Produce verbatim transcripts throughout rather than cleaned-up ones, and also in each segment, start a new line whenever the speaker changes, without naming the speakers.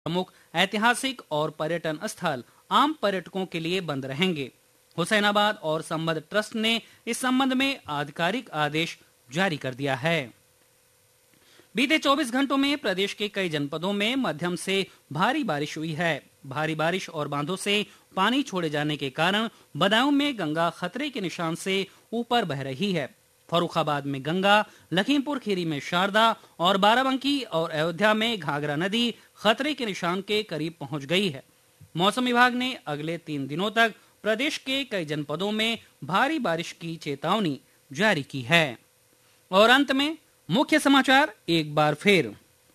प्रमुख ऐतिहासिक और पर्यटन स्थल आम पर्यटकों के लिए बंद रहेंगे। हुसैनाबाद और संबद्ध ट्रस्ट ने इस संबंध में आधिकारिक आदेश जारी कर दिया है। बीते चौबीस घंटों में प्रदेश के कई जनपदों में मध्यम से भारी बारिश हुई है। भारी बारिश और बांधों से पानी छोड़े जाने के कारण बदायूं में गंगा खतरे के निशान से ऊपर बह रही है। फर्रुखाबाद में गंगा, लखीमपुर खीरी में शारदा और बाराबंकी और अयोध्या में घाघरा नदी खतरे के निशान के करीब पहुंच गई है। मौसम विभाग ने अगले तीन दिनों तक प्रदेश के कई जनपदों में भारी बारिश की चेतावनी जारी की है। और अंत में मुख्य समाचार एक बार फिर।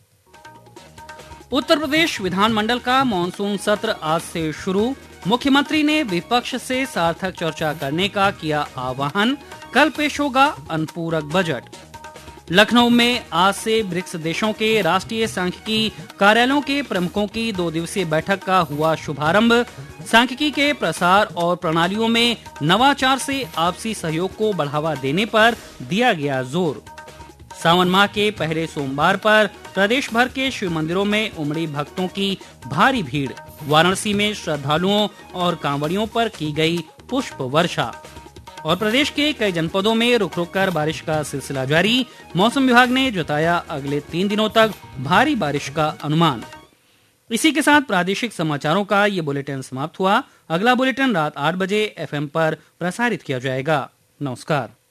उत्तर प्रदेश विधानमंडल का मानसून सत्र आज से शुरू। मुख्यमंत्री ने विपक्ष से सार्थक चर्चा करने का किया आह्वान। कल पेश होगा अनुपूरक बजट। लखनऊ में आज से ब्रिक्स देशों के राष्ट्रीय सांख्यिकी कार्यालयों के प्रमुखों की दो दिवसीय बैठक का हुआ शुभारंभ। सांख्यिकी के प्रसार और प्रणालियों में नवाचार से आपसी सहयोग को बढ़ावा देने पर दिया गया जोर। सावन माह के पहले सोमवार पर प्रदेश भर के शिव मंदिरों में उमड़ी भक्तों की भारी भीड़। वाराणसी में श्रद्धालुओं और कांवड़ियों पर की गई पुष्प वर्षा। और प्रदेश के कई जनपदों में रुक रुक कर बारिश का सिलसिला जारी। मौसम विभाग ने जताया अगले तीन दिनों तक भारी बारिश का अनुमान। इसी के साथ प्रादेशिक समाचारों का ये बुलेटिन समाप्त हुआ। अगला बुलेटिन रात आठ बजे एफ एम पर प्रसारित किया जाएगा। नमस्कार।